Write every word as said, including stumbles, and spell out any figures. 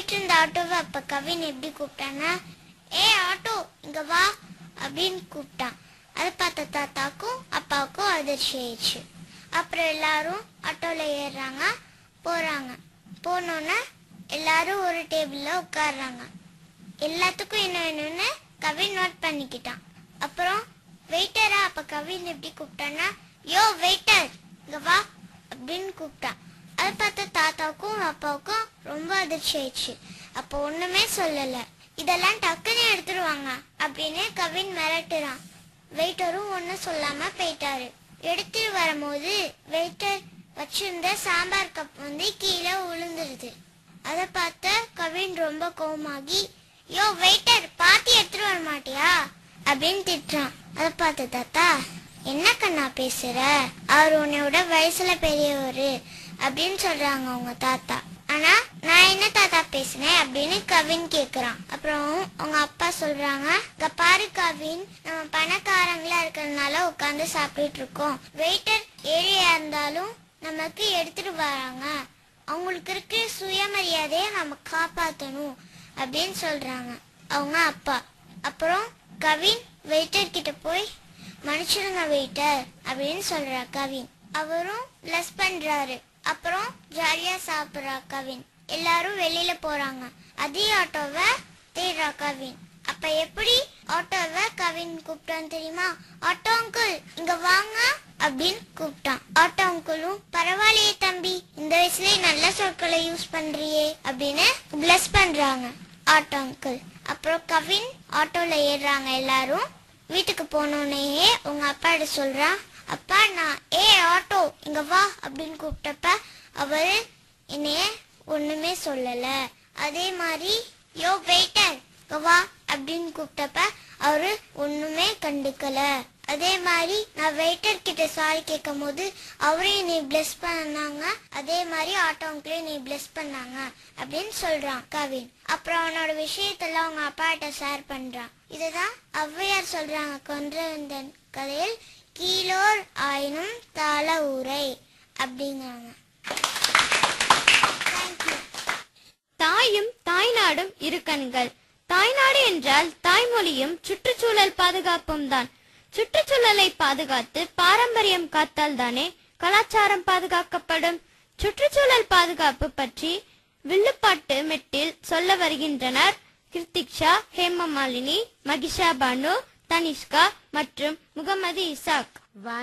போயிட்டு இருந்த ஆட்டோவை அப்ப கவின் எப்படி கூப்பிட்டான்னா, ஏ ஆட்டோ இங்க வா அப்படின்னு கூப்பிட்டான். அதை பார்த்த தாத்தாக்கும் அப்பாவுக்கும் அதிர்ச்சி ஆயிடுச்சு. அப்புறம் எல்லாரும் ஆட்டோல ஏறுறாங்க, போறாங்க. போனோன்னு எல்லாரும் ஒரு டேபிள்ல உட்காடுறாங்க. எல்லாத்துக்கும் என்ன வேணும்னு கவின் நோட் பண்ணிக்கிட்டான். அப்புறம் வெயிட்டரா அப்ப கவின் எப்படி கூப்பிட்டான்னா, யோ வெயிட்டர் இங்க வா அப்படின்னு கூப்பிட்டான். அதை பார்த்த தாத்தாவுக்கும் அப்பாவுக்கும் ரொம்ப அதிர்ச்சி ஆயிடுச்சு. அப்போ ஒண்ணுமே சொல்லல. இதெல்லாம் டக்குன்னு எடுத்துருவாங்க அப்படின்னு கவின் மிரட்டுறான். வெயிட்டரும் ஒன்னும் சொல்லாம போயிட்டாரு. எடுத்துட்டு வரும்போது வெயிட்டர் வச்சிருந்த சாம்பார் கப் வந்து கீழே விழுந்துருது. அதை பார்த்த கவின் ரொம்ப கோவமாகி, யோ வெயிட்டர் பாத்தி எடுத்துட்டு வர மாட்டியா அப்படின்னு திட்டுறான். அதை பார்த்த தாத்தா, என்ன கண்ணா பேசுற, அவர் உன்னையோட வயசுல பெரியவரு அப்படின்னு சொல்றாங்க உங்க தாத்தா. ஆனா நான் என்ன தாத்தா பேசுனேன் அப்படின்னு கவின் கேக்குறான். அப்புறம் அவங்க அப்பா சொல்றாங்க, இங்க பாரு கவின், நம்ம பணக்காரங்களா இருக்கிறதுனால உட்காந்து சாப்பிட்டுட்டு இருக்கோம். வெயிட்டர் ஏழையா இருந்தாலும் நமக்கு எடுத்துட்டு வராங்க. அவங்களுக்கு இருக்க சுயமரியாதையை நம்ம காப்பாத்தணும் அப்படின்னு சொல்றாங்க அவங்க அப்பா. அப்புறம் கவின் வெயிட்டர் கிட்ட போய், மன்னிச்சிடுங்க வெயிட்டர் அப்படின்னு சொல்றா கவின். அவரும் பிளஸ் பண்றாரு. அப்புறம் ஜாலியா சாப்பிடுறா கவின். எல்லாரும் வெளியில போறாங்க. அதே ஆட்டோவை தேடுறா கவின். அப்ப எப்படி ஆட்டோவை கவின் கூப்பிட்டான்னு தெரியுமா? ஆட்டோ அங்கிள் இங்க வாங்க அப்படின்னு கூப்பிட்டான். ஆட்டோ அங்கிளும், பரவாயில்லையே தம்பி, இந்த வயசுலயே நல்ல சொற்களை யூஸ் பண்றியே அப்படின்னு பிளஸ் பண்றாங்க ஆட்டோ அங்கிள். அப்புறம் கவின் ஆட்டோல ஏறுறாங்க. எல்லாரும் வீட்டுக்கு போனோடனே உங்க அப்பாட்ட சொல்றான், அப்பா நான் ஏ ஆட்டோ இங்க வா அப்படின்னு கூப்பிட்டப்ப அவரு என்னைய ஒண்ணுமே சொல்லல. அதே மாதிரி யோ வெயிட்டர் இங்க வா அப்படின்னு கூப்பிட்டப்ப அவரு ஒண்ணுமே கண்டுக்கல. அதே மாதிரி நான் வெயிட்டர் கிட்ட சாரி கேட்கும் போது அவரையும் நீ பிளஸ் பண்ணாங்க. அதே மாதிரி ஆட்டோ அங்கிளையும் நீ பிளஸ் பண்ணாங்க அப்படின்னு சொல்றான் கவின். அப்புறம் அவனோட விஷயத்தெல்லாம் அவங்க அப்பாட்ட ஷேர் பண்றான். இதுதான் ஔவையார் சொல்றாங்க கொன்றவந்தன் கதையில், கீழோர் ஆயினும் தாள ஊரை அப்படிங்கிறாங்க. தாயும் தாய்நாடும் இரு கண்கள். தாய்நாடு என்றால் தாய்மொழியும் சுற்றுச்சூழல் பாதுகாப்பும் தான். சுற்றுச்சூழலை பாதுகாத்து பாரம்பரியம் காத்தால் தானே கலாச்சாரம் பாதுகாக்கப்படும். சுற்றுச்சூழல் பாதுகாப்பு பற்றி வில்லுப்பாட்டு மெட்டில் சொல்ல வருகின்றனர் கிருத்திக்ஷா, ஹேமமாலினி, மகிஷா பானு, தனிஷ்கா மற்றும் முகமது இசாக்.